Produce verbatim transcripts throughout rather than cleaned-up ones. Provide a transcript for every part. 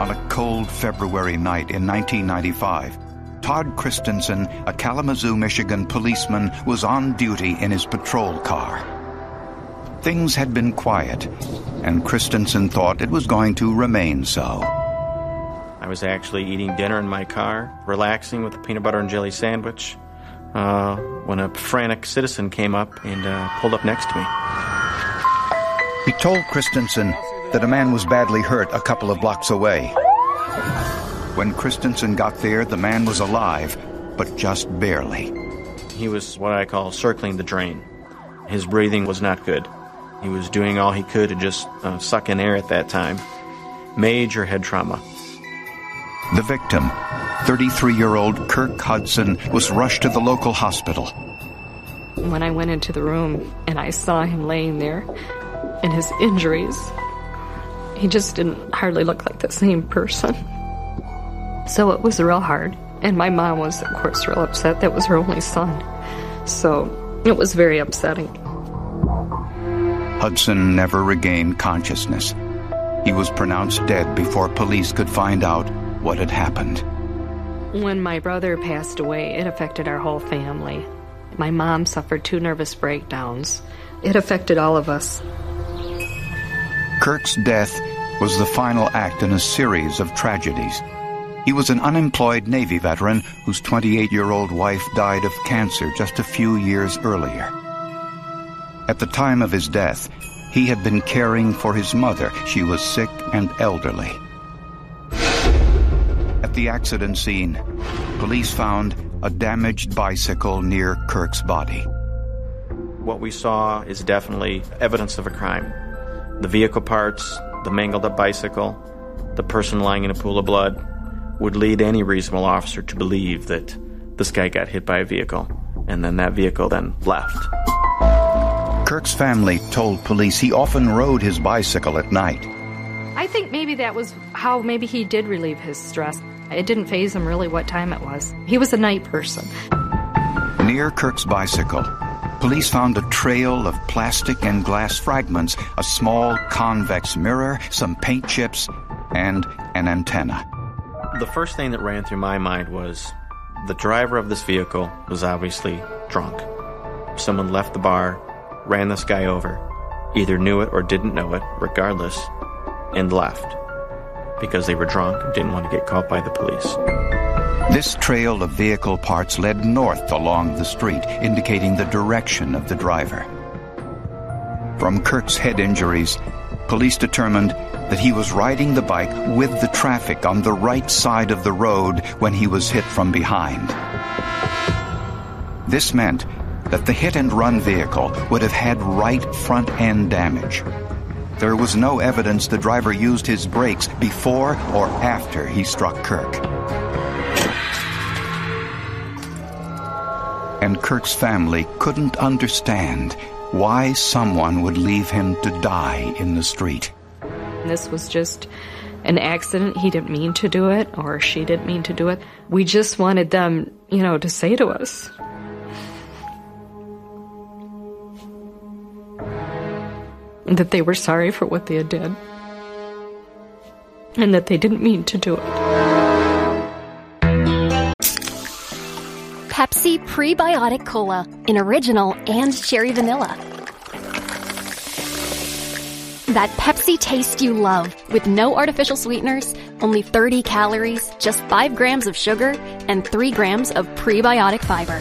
On a cold February night in nineteen ninety-five, Todd Christensen, a Kalamazoo, Michigan policeman, was on duty in his patrol car. Things had been quiet, and Christensen thought it was going to remain so. I was actually eating dinner in my car, relaxing with a peanut butter and jelly sandwich, uh, when a frantic citizen came up and uh, pulled up next to me. He told Christensen that a man was badly hurt a couple of blocks away. When Christensen got there, the man was alive, but just barely. He was what I call circling the drain. His breathing was not good. He was doing all he could to just uh, suck in air at that time. Major head trauma. The victim, thirty-three-year-old Kirk Hudson, was rushed to the local hospital. When I went into the room and I saw him laying there and his injuries, he just didn't hardly look like the same person. So it was real hard. And my mom was, of course, real upset. That was her only son. So it was very upsetting. Hudson never regained consciousness. He was pronounced dead before police could find out what had happened. When my brother passed away, it affected our whole family. My mom suffered two nervous breakdowns. It affected all of us. Kirk's death was the final act in a series of tragedies. He was an unemployed Navy veteran whose twenty-eight-year-old wife died of cancer just a few years earlier. At the time of his death, he had been caring for his mother. She was sick and elderly. At the accident scene, police found a damaged bicycle near Kirk's body. What we saw is definitely evidence of a crime. The vehicle parts, the mangled-up bicycle, the person lying in a pool of blood would lead any reasonable officer to believe that this guy got hit by a vehicle, and then that vehicle then left. Kirk's family told police he often rode his bicycle at night. I think maybe that was how maybe he did relieve his stress. It didn't faze him really what time it was. He was a night person. Near Kirk's bicycle, police found a trail of plastic and glass fragments, a small convex mirror, some paint chips, and an antenna. The first thing that ran through my mind was the driver of this vehicle was obviously drunk. Someone left the bar, ran this guy over, either knew it or didn't know it, regardless, and left because they were drunk and didn't want to get caught by the police. This trail of vehicle parts led north along the street, indicating the direction of the driver. From Kirk's head injuries, police determined that he was riding the bike with the traffic on the right side of the road when he was hit from behind. This meant that the hit-and-run vehicle would have had right front-end damage. There was no evidence the driver used his brakes before or after he struck Kirk. And Kirk's family couldn't understand why someone would leave him to die in the street. This was just an accident. He didn't mean to do it, or she didn't mean to do it. We just wanted them, you know, to say to us, that they were sorry for what they had done, and that they didn't mean to do it. Pepsi Prebiotic Cola in original and cherry vanilla. That Pepsi taste you love, with no artificial sweeteners, only thirty calories, just five grams of sugar, and three grams of prebiotic fiber.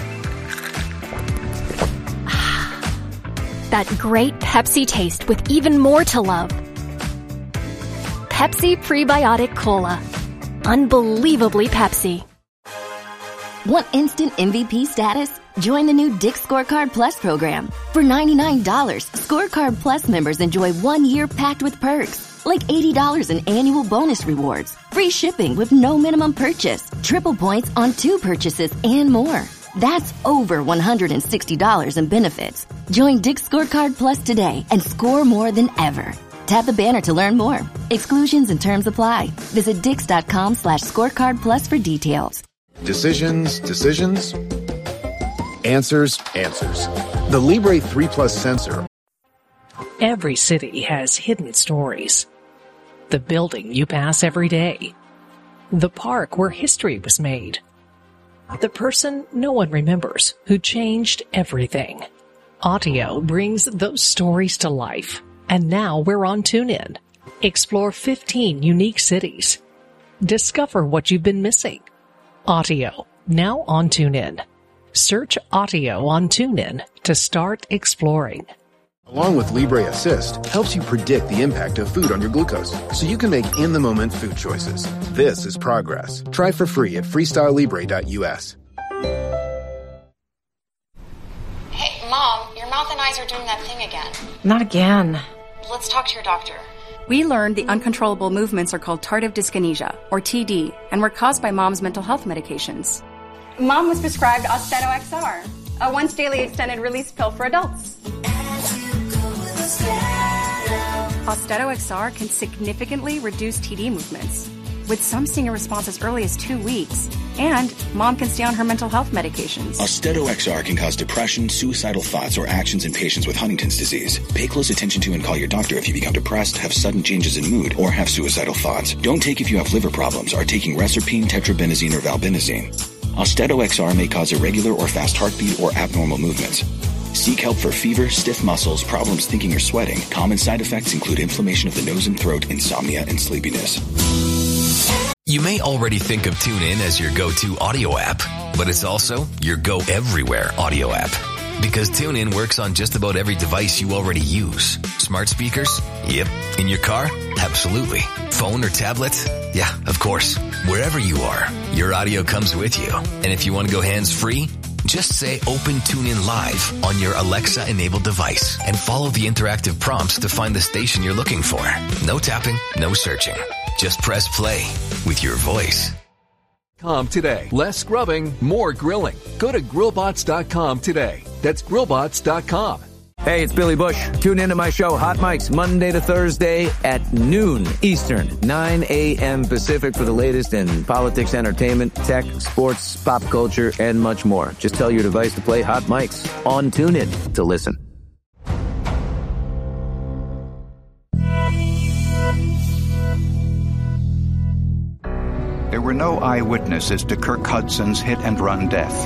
That great Pepsi taste with even more to love. Pepsi Prebiotic Cola. Unbelievably Pepsi. Want instant M V P status? Join the new Dick's Scorecard Plus program. For ninety-nine dollars, Scorecard Plus members enjoy one year packed with perks, like eighty dollars in annual bonus rewards, free shipping with no minimum purchase, triple points on two purchases, and more. That's over one hundred sixty dollars in benefits. Join Dick's Scorecard Plus today and score more than ever. Tap the banner to learn more. Exclusions and terms apply. Visit dix.com slash scorecard plus for details. Decisions, decisions. Answers, answers. The Libre three Plus sensor. Every city has hidden stories. The building you pass every day. The park where history was made. The person no one remembers who changed everything. Audio brings those stories to life. And now we're on TuneIn. Explore fifteen unique cities. Discover what you've been missing. Audio, now on TuneIn. Search Audio on TuneIn to start exploring. Along with Libre Assist, helps you predict the impact of food on your glucose, so you can make in-the-moment food choices. This is progress. Try for free at freestyle libre dot u s. Hey, Mom, your mouth and eyes are doing that thing again. Not again. Let's talk to your doctor. We learned the uncontrollable movements are called tardive dyskinesia, or T D, and were caused by Mom's mental health medications. Mom was prescribed Austedo X R, a once-daily extended-release pill for adults. Austedo X R can significantly reduce T D movements, with some seeing a response as early as two weeks, and Mom can stay on her mental health medications. Austedo X R can cause depression, suicidal thoughts, or actions in patients with Huntington's disease. Pay close attention to and call your doctor if you become depressed, have sudden changes in mood, or have suicidal thoughts. Don't take if you have liver problems, are taking Reserpine, Tetrabenazine, or Valbenazine. Austedo X R may cause irregular or fast heartbeat or abnormal movements. Seek help for fever, stiff muscles, problems thinking or sweating. Common side effects include inflammation of the nose and throat, insomnia, and sleepiness. You may already think of TuneIn as your go-to audio app, but it's also your go-everywhere audio app. Because TuneIn works on just about every device you already use. Smart speakers? Yep. In your car? Absolutely. Phone or tablet? Yeah, of course. Wherever you are, your audio comes with you. And if you want to go hands-free, just say Open TuneIn Live on your Alexa-enabled device and follow the interactive prompts to find the station you're looking for. No tapping, no searching. Just press play with your voice. Com today. Less scrubbing, more grilling. Go to grill bots dot com today. That's grill bots dot com. Hey, it's Billy Bush. Tune into my show, Hot Mics, Monday to Thursday at noon Eastern, nine a.m. Pacific for the latest in politics, entertainment, tech, sports, pop culture, and much more. Just tell your device to play Hot Mics on TuneIn to listen. There were no eyewitnesses to Kirk Hudson's hit-and-run death.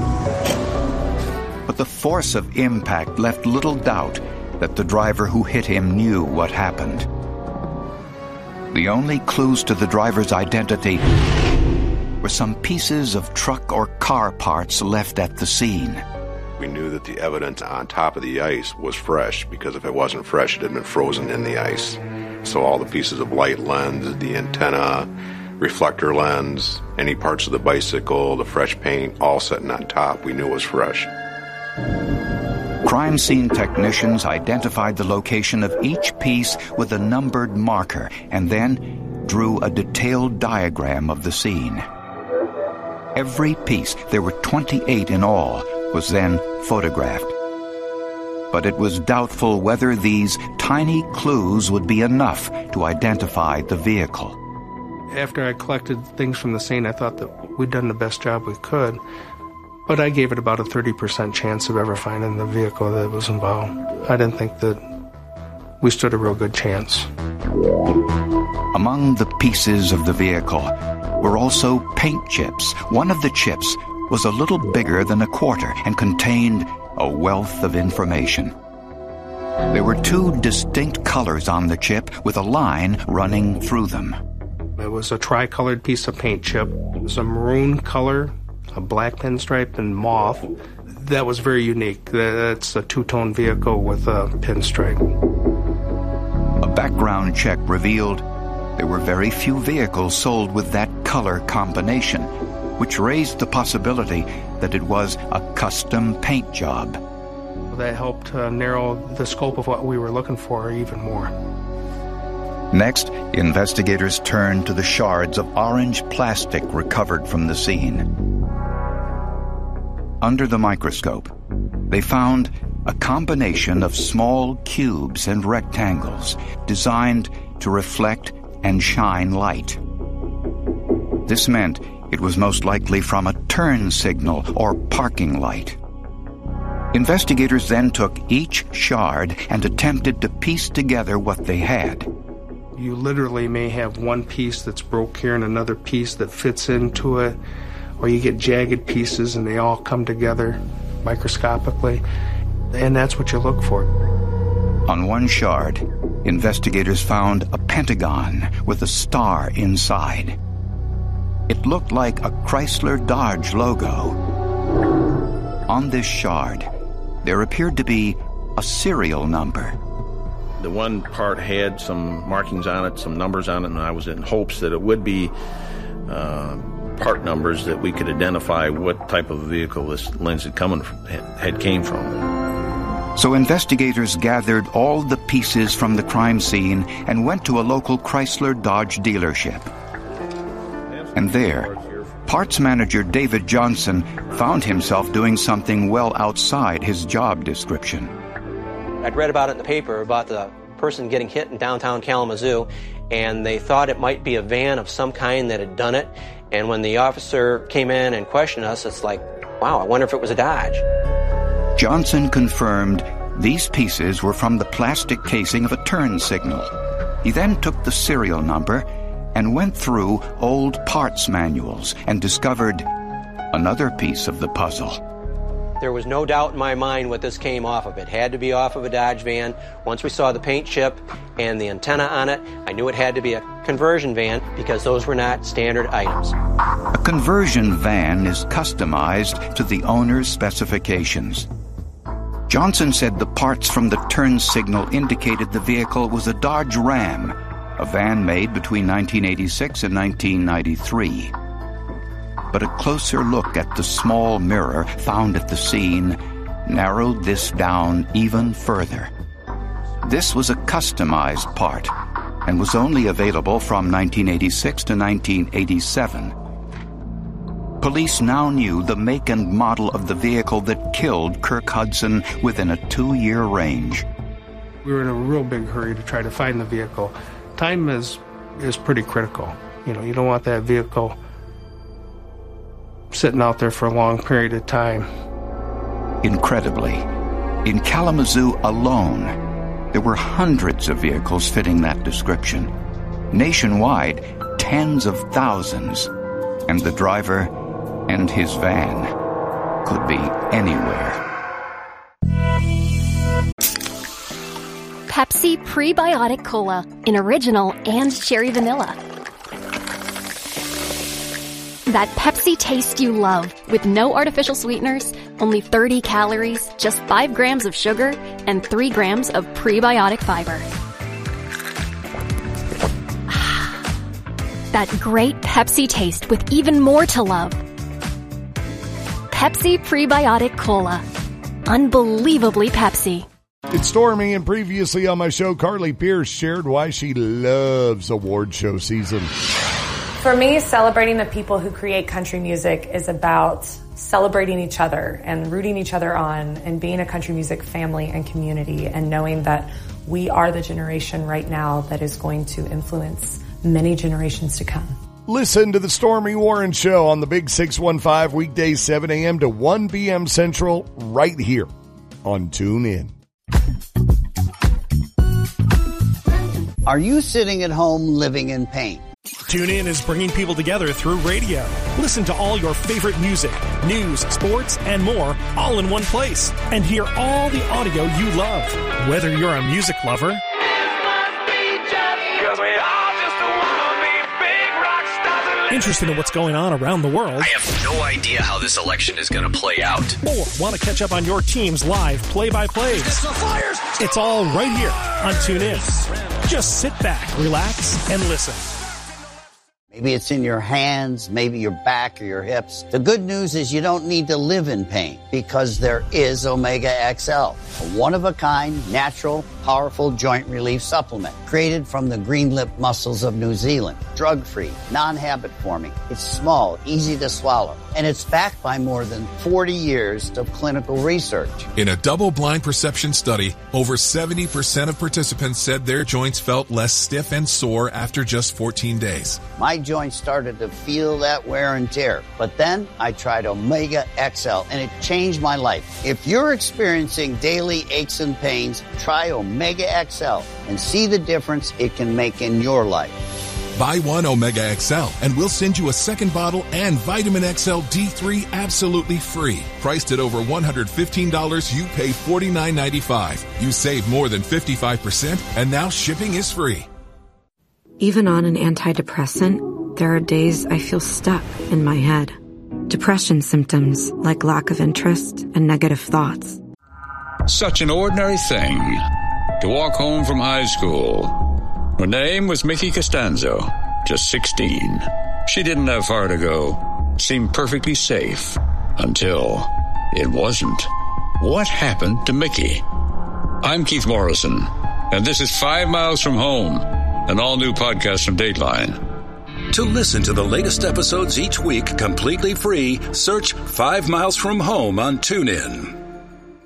But the force of impact left little doubt that the driver who hit him knew what happened. The only clues to the driver's identity were some pieces of truck or car parts left at the scene. We knew that the evidence on top of the ice was fresh, because if it wasn't fresh, it had been frozen in the ice. So all the pieces of light lens, the antenna, reflector lens, any parts of the bicycle, the fresh paint, all sitting on top, we knew was fresh. Crime scene technicians identified the location of each piece with a numbered marker and then drew a detailed diagram of the scene. Every piece, there were twenty-eight in all, was then photographed. But it was doubtful whether these tiny clues would be enough to identify the vehicle. After I collected things from the scene, I thought that we'd done the best job we could. But I gave it about a thirty percent chance of ever finding the vehicle that was involved. I didn't think that we stood a real good chance. Among the pieces of the vehicle were also paint chips. One of the chips was a little bigger than a quarter and contained a wealth of information. There were two distinct colors on the chip with a line running through them. It was a tri-colored piece of paint chip. It was a maroon color, a black pinstripe, and mauve. That was very unique. That's a two-tone vehicle with a pinstripe. A background check revealed there were very few vehicles sold with that color combination, which raised the possibility that it was a custom paint job. That helped uh, narrow the scope of what we were looking for even more. Next, investigators turned to the shards of orange plastic recovered from the scene. Under the microscope, they found a combination of small cubes and rectangles designed to reflect and shine light. This meant it was most likely from a turn signal or parking light. Investigators then took each shard and attempted to piece together what they had. You literally may have one piece that's broke here and another piece that fits into it, or you get jagged pieces and they all come together microscopically, and that's what you look for. On one shard, investigators found a pentagon with a star inside. It looked like a Chrysler Dodge logo. On this shard, there appeared to be a serial number. The one part had some markings on it, some numbers on it, and I was in hopes that it would be uh, part numbers that we could identify what type of vehicle this lens had, coming from, had came from. So investigators gathered all the pieces from the crime scene and went to a local Chrysler Dodge dealership. And there, parts manager David Johnson found himself doing something well outside his job description. I'd read about it in the paper about the person getting hit in downtown Kalamazoo, and they thought it might be a van of some kind that had done it. And when the officer came in and questioned us, it's like, wow, I wonder if it was a Dodge. Johnson confirmed these pieces were from the plastic casing of a turn signal. He then took the serial number and went through old parts manuals and discovered another piece of the puzzle. There was no doubt in my mind what this came off of. It had to be off of a Dodge van. Once we saw the paint chip and the antenna on it, I knew it had to be a conversion van because those were not standard items. A conversion van is customized to the owner's specifications. Johnson said the parts from the turn signal indicated the vehicle was a Dodge Ram, a van made between nineteen eighty-six and nineteen ninety-three. But a closer look at the small mirror found at the scene narrowed this down even further. This was a customized part and was only available from nineteen eighty-six to nineteen eighty-seven. Police now knew the make and model of the vehicle that killed Kirk Hudson within a two-year range. We were in a real big hurry to try to find the vehicle. Time is is pretty critical. You know, you don't want that vehicle sitting out there for a long period of time. Incredibly, in Kalamazoo alone, there were hundreds of vehicles fitting that description. Nationwide, tens of thousands. And the driver and his van could be anywhere. Pepsi Prebiotic Cola in original and cherry vanilla. That Pepsi taste you love, with no artificial sweeteners, only thirty calories, just five grams of sugar, and three grams of prebiotic fiber. That great Pepsi taste with even more to love. Pepsi Prebiotic Cola. Unbelievably Pepsi. It's Stormy, and previously on my show, Carly Pierce shared why she loves award show season. For me, celebrating the people who create country music is about celebrating each other and rooting each other on and being a country music family and community and knowing that we are the generation right now that is going to influence many generations to come. Listen to the Stormy Warren Show on the Big six one five, weekdays seven a.m. to one p.m. Central, right here on TuneIn. Are you sitting at home living in pain? TuneIn is bringing people together through radio. Listen to all your favorite music, news, sports, and more, all in one place. And hear all the audio you love. Whether you're a music lover, interested in what's going on around the world, I have no idea how this election is going to play out, or want to catch up on your team's live play-by-plays, it's all right here on TuneIn. Just sit back, relax, and listen. Maybe it's in your hands, maybe your back or your hips. The good news is you don't need to live in pain because there is Omega X L, a one-of-a-kind, natural, powerful joint relief supplement created from the green lip mussels of New Zealand. Drug-free, non-habit forming. It's small, easy to swallow, and it's backed by more than forty years of clinical research. In a double-blind perception study, over seventy percent of participants said their joints felt less stiff and sore after just fourteen days. My joints started to feel that wear and tear, but then I tried Omega X L, and it changed my life. If you're experiencing daily aches and pains, try Omega Omega X L and see the difference it can make in your life. Buy one Omega X L and we'll send you a second bottle and Vitamin X L D three absolutely free. Priced at over one hundred fifteen dollars, you pay forty-nine ninety-five. You save more than fifty-five percent, and now shipping is free. Even on an antidepressant, there are days I feel stuck in my head. Depression symptoms like lack of interest and negative thoughts. Such an ordinary thing to walk home from high school. Her name was Mickey Costanzo, just sixteen. She didn't have far to go. Seemed perfectly safe until it wasn't. What happened to Mickey? I'm Keith Morrison, and this is Five Miles from Home, an all-new podcast from Dateline. To listen to the latest episodes each week completely free, search Five Miles from Home on TuneIn.